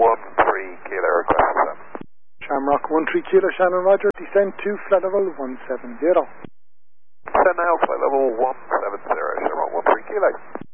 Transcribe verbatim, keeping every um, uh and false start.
one three kilo, request descent. Shamrock one three kilo, Shannon Roger, descend to flight level one seven zero. Descend now, flight level one seven zero, Shamrock one three kilo.